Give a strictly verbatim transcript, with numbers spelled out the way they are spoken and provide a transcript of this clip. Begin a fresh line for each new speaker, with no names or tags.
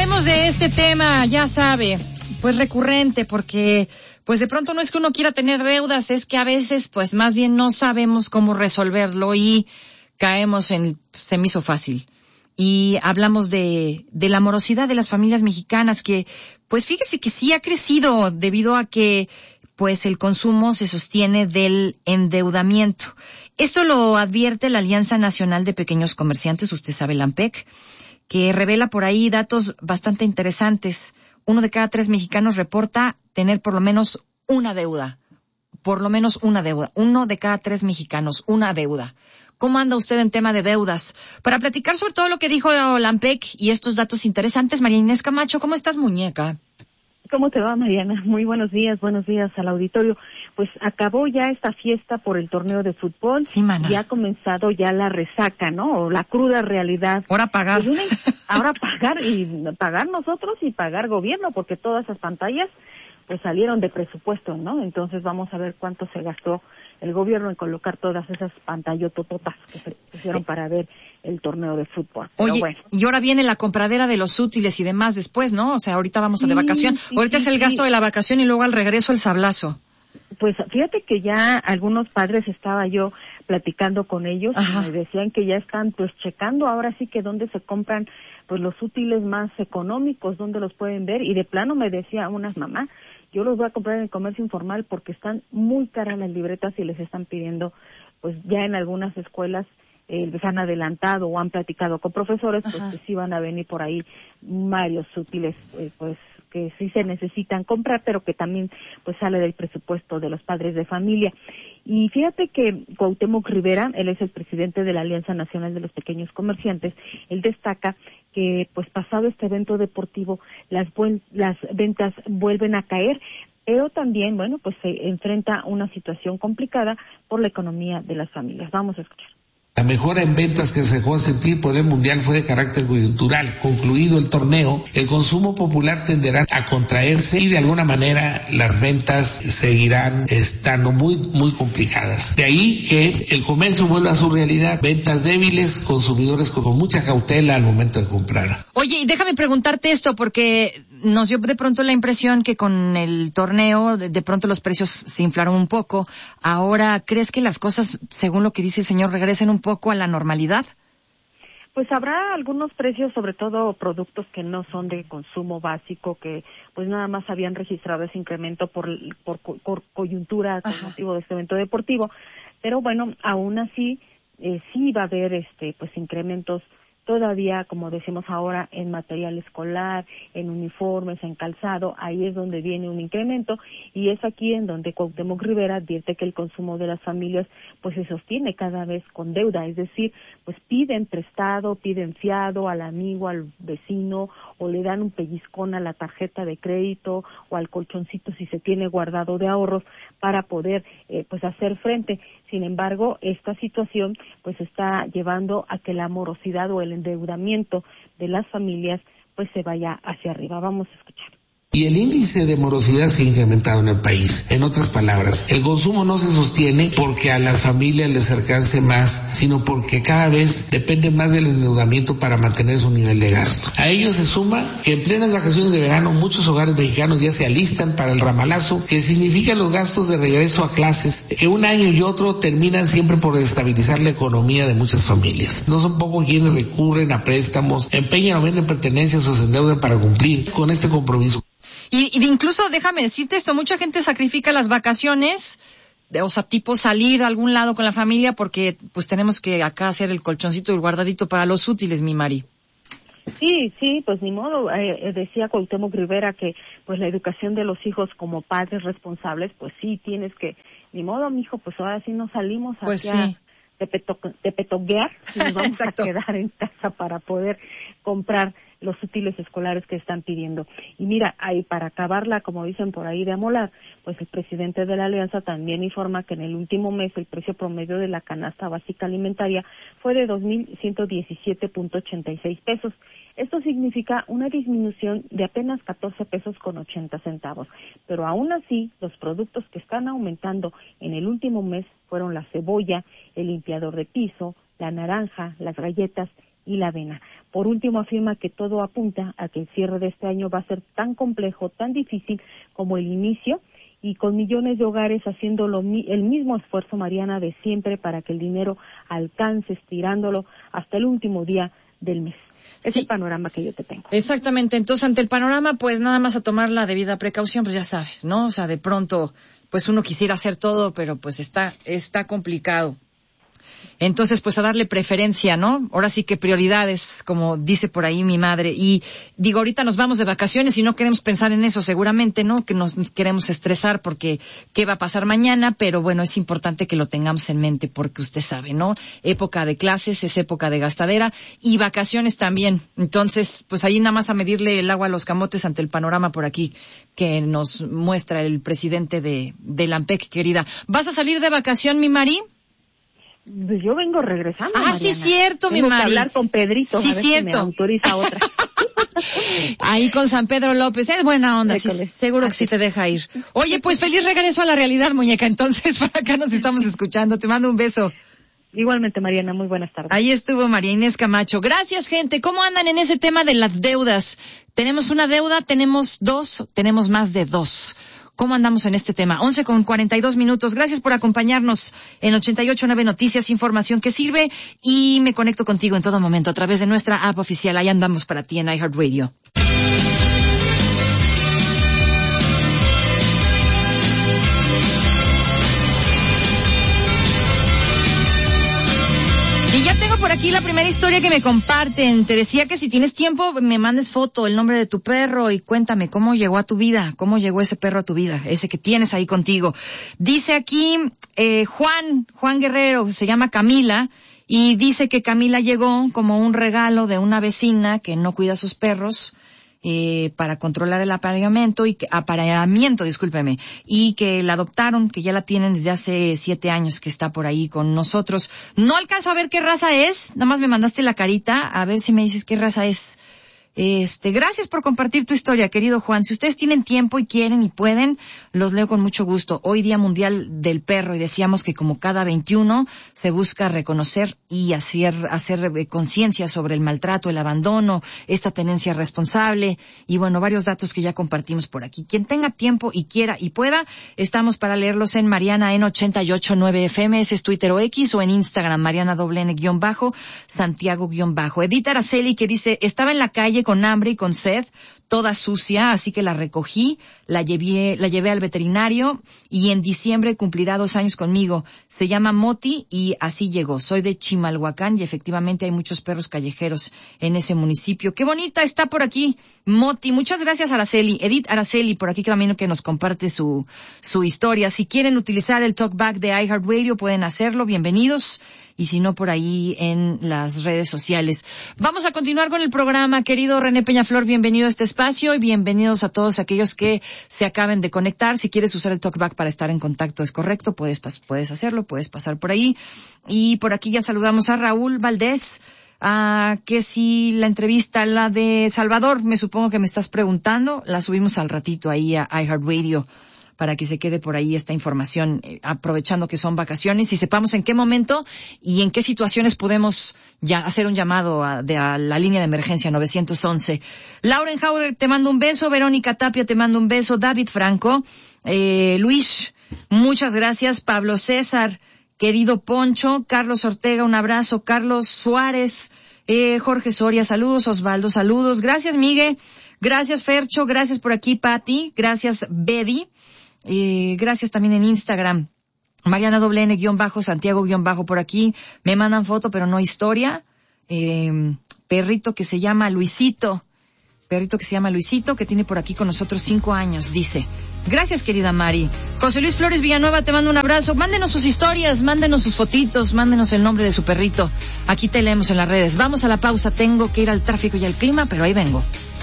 hablemos de este tema, ya sabe, pues recurrente, porque pues de pronto no es que uno quiera tener deudas, es que a veces pues más bien no sabemos cómo resolverlo y caemos en, se me hizo fácil. Y hablamos de, de la morosidad de las familias mexicanas, que pues fíjese que sí ha crecido debido a que pues el consumo se sostiene del endeudamiento. Esto lo advierte la Alianza Nacional de Pequeños Comerciantes, usted sabe, la ANPEC, que revela por ahí datos bastante interesantes. Uno de cada tres mexicanos reporta tener por lo menos una deuda. Por lo menos una deuda. Uno de cada tres mexicanos, una deuda. ¿Cómo anda usted en tema de deudas? Para platicar sobre todo lo que dijo la ANPEC y estos datos interesantes, María Inés Camacho, ¿cómo estás, muñeca?
¿Cómo te va, Mariana? Muy buenos días, buenos días al auditorio. Pues acabó ya esta fiesta por el torneo de fútbol.
Sí, mana.
Y ha comenzado ya la resaca, ¿no? O la cruda realidad.
Ahora pagar.
Pues una, ahora pagar y pagar nosotros y pagar gobierno, porque todas esas pantallas pues salieron de presupuesto, ¿no? Entonces vamos a ver cuánto se gastó el gobierno en colocar todas esas pantallotototas que se pusieron para ver el torneo de fútbol. Pero
Oye,
bueno.
Y ahora viene la compradera de los útiles y demás después, ¿no? O sea, ahorita vamos a de vacación.
Sí,
ahorita
sí,
es el gasto
sí.
de la vacación y luego al regreso el sablazo.
Pues fíjate que ya algunos padres, estaba yo platicando con ellos,
Ajá.
y me decían que ya están pues checando ahora sí que dónde se compran pues los útiles más económicos, dónde los pueden ver, y de plano me decía unas mamás, yo los voy a comprar en el comercio informal porque están muy caras las libretas y les están pidiendo, pues ya en algunas escuelas eh, les han adelantado o han platicado con profesores, pues
Ajá.
que sí van a venir por ahí varios útiles, eh, pues que sí se necesitan comprar, pero que también pues sale del presupuesto de los padres de familia. Y fíjate que Cuauhtémoc Rivera, él es el presidente de la Alianza Nacional de los Pequeños Comerciantes, él destaca que pues pasado este evento deportivo las buen, las ventas vuelven a caer, pero también, bueno, pues se enfrenta a una situación complicada por la economía de las familias. Vamos a escuchar.
La mejora en ventas que se dejó sentir por el Mundial fue de carácter coyuntural. Concluido el torneo, el consumo popular tenderá a contraerse y de alguna manera las ventas seguirán estando muy, muy complicadas. De ahí que el comercio vuelva a su realidad. Ventas débiles, consumidores con mucha cautela al momento de comprar.
Oye, y déjame preguntarte esto, porque nos dio de pronto la impresión que con el torneo, de, de pronto los precios se inflaron un poco. Ahora, ¿crees que las cosas, según lo que dice el señor, regresen un poco a la normalidad?
Pues habrá algunos precios, sobre todo productos que no son de consumo básico, que pues nada más habían registrado ese incremento por, por, por coyuntura con motivo de este evento deportivo. Pero bueno, aún así, eh, sí va a haber este pues incrementos todavía, como decimos ahora, en material escolar, en uniformes, en calzado. Ahí es donde viene un incremento, y es aquí en donde Cuauhtémoc Rivera advierte que el consumo de las familias pues se sostiene cada vez con deuda, es decir, pues piden prestado, piden fiado al amigo, al vecino, o le dan un pellizcón a la tarjeta de crédito o al colchoncito si se tiene guardado de ahorros para poder eh, pues hacer frente. Sin embargo, esta situación pues está llevando a que la morosidad o el endeudamiento de las familias pues se vaya hacia arriba. Vamos a escuchar.
Y el índice de morosidad se ha incrementado en el país. En otras palabras, el consumo no se sostiene porque a las familias les alcance más, sino porque cada vez dependen más del endeudamiento para mantener su nivel de gasto. A ello se suma que en plenas vacaciones de verano muchos hogares mexicanos ya se alistan para el ramalazo, que significa los gastos de regreso a clases, que un año y otro terminan siempre por desestabilizar la economía de muchas familias. No son pocos quienes recurren a préstamos, empeñan o venden pertenencias o se endeudan para cumplir con este compromiso.
Y, y incluso, déjame decirte esto, mucha gente sacrifica las vacaciones, de, o sea, tipo salir a algún lado con la familia porque pues tenemos que acá hacer el colchoncito y el guardadito para los útiles, mi Mari.
Sí, sí, pues ni modo, eh, decía Cuauhtémoc Rivera que pues la educación de los hijos como padres responsables, pues sí, tienes que, ni modo, mijo, pues ahora sí nos salimos
Pues
hacia
sí.
de, peto, de petoguear y nos vamos a
Exacto.
quedar en casa para poder comprar los útiles escolares que están pidiendo. Y mira, ahí para acabarla, como dicen por ahí de amolar, pues el presidente de la Alianza también informa que en el último mes el precio promedio de la canasta básica alimentaria fue de dos mil ciento diecisiete punto ochenta y seis pesos. Esto significa una disminución de apenas catorce pesos con ochenta centavos. Pero aún así, los productos que están aumentando en el último mes fueron la cebolla, el limpiador de piso, la naranja, las galletas y la avena. Por último, afirma que todo apunta a que el cierre de este año va a ser tan complejo, tan difícil como el inicio, y con millones de hogares haciendo lo, el mismo esfuerzo, Mariana, de siempre para que el dinero alcance, estirándolo hasta el último día del mes. Es sí. el panorama que yo te tengo.
Exactamente. Entonces, ante el panorama, pues nada más a tomar la debida precaución, pues ya sabes, ¿no? O sea, de pronto, pues uno quisiera hacer todo, pero pues está, está complicado. Entonces, pues a darle preferencia, ¿no? Ahora sí que prioridades, como dice por ahí mi madre. Y digo, ahorita nos vamos de vacaciones y no queremos pensar en eso seguramente, ¿no? Que nos queremos estresar porque qué va a pasar mañana, pero bueno, es importante que lo tengamos en mente porque usted sabe, ¿no? Época de clases es época de gastadera y vacaciones también. Entonces, pues ahí nada más a medirle el agua a los camotes ante el panorama por aquí que nos muestra el presidente de, de la AMPEC, querida. ¿Vas a salir de vacación, mi Mari?
Pues yo vengo regresando,
Ah,
Mariana.
sí, cierto,
Tengo
mi Mari.
que hablar con Pedrito,
sí,
a ver
cierto.
si me autoriza otra.
Ahí con San Pedro López, es buena onda, sí, seguro que sí te deja ir. Oye, pues feliz regreso a la realidad, muñeca, entonces por acá nos estamos escuchando, te mando un beso.
Igualmente, Mariana, muy buenas tardes.
Ahí estuvo María Inés Camacho. Gracias, gente. ¿Cómo andan en ese tema de las deudas? ¿Tenemos una deuda? ¿Tenemos dos? ¿Tenemos más de dos? ¿Cómo andamos en este tema? once con cuarenta y dos minutos. Gracias por acompañarnos en ochenta y ocho punto nueve Noticias, información que sirve. Y me conecto contigo en todo momento a través de nuestra app oficial. Ahí andamos para ti en iHeartRadio. Y ya tengo por aquí la primera historia que me comparten. Te decía que si tienes tiempo me mandes foto, el nombre de tu perro y cuéntame cómo llegó a tu vida, cómo llegó ese perro a tu vida, ese que tienes ahí contigo. Dice aquí eh, Juan, Juan Guerrero, se llama Camila, y dice que Camila llegó como un regalo de una vecina que no cuida a sus perros. Eh, para controlar el apareamiento y que, apareamiento, discúlpeme, y que la adoptaron, que ya la tienen desde hace siete años que está por ahí con nosotros. No alcanzo a ver qué raza es, nada más me mandaste la carita, a ver si me dices qué raza es. Este, gracias por compartir tu historia, querido Juan. Si ustedes tienen tiempo y quieren y pueden, los leo con mucho gusto. Hoy Día Mundial del Perro y decíamos que como cada veintiuno se busca reconocer y hacer, hacer conciencia sobre el maltrato, el abandono, esta tenencia responsable y bueno, varios datos que ya compartimos por aquí. Quien tenga tiempo y quiera y pueda, estamos para leerlos en Mariana en ochenta y ocho punto nueve F M, ese es Twitter o X, o en Instagram, Mariana doble N guión bajo, Santiago guión bajo. Edith Araceli que dice, estaba en la calle con hambre y con sed, toda sucia, así que la recogí, la llevé, la llevé al veterinario y en diciembre cumplirá dos años conmigo. Se llama Moti y así llegó. Soy de Chimalhuacán y efectivamente hay muchos perros callejeros en ese municipio. Qué bonita está por aquí Moti. Muchas gracias, Araceli. Edith Araceli, por aquí también que nos comparte su, su historia. Si quieren utilizar el talkback de iHeartRadio pueden hacerlo, bienvenidos. Y si no, por ahí en las redes sociales. Vamos a continuar con el programa, querido René Peñaflor, bienvenido a este espacio y bienvenidos a todos aquellos que se acaben de conectar. Si quieres usar el talkback para estar en contacto, es correcto, puedes, puedes hacerlo, puedes pasar por ahí. Y por aquí ya saludamos a Raúl Valdés, a que si la entrevista, la de Salvador, me supongo que me estás preguntando, la subimos al ratito ahí a iHeartRadio, para que se quede por ahí esta información, eh, aprovechando que son vacaciones y sepamos en qué momento y en qué situaciones podemos ya hacer un llamado a, de, a la línea de emergencia nueve once. Lauren Hauer, te mando un beso. Verónica Tapia, te mando un beso. David Franco, eh, Luis, muchas gracias. Pablo César, querido Poncho, Carlos Ortega, un abrazo. Carlos Suárez, eh, Jorge Soria, saludos. Osvaldo, saludos. Gracias, Miguel. Gracias, Fercho. Gracias por aquí, Patti. Gracias, Betty. Eh, gracias también en Instagram. Mariana doble N guión bajo, Santiago guión bajo por aquí. Me mandan foto, pero no historia. Eh, perrito que se llama Luisito. Perrito que se llama Luisito, que tiene por aquí con nosotros cinco años, dice. Gracias, querida Mari. José Luis Flores Villanueva, te mando un abrazo. Mándenos sus historias, mándenos sus fotitos, mándenos el nombre de su perrito. Aquí te leemos en las redes. Vamos a la pausa, tengo que ir al tráfico y al clima, pero ahí vengo.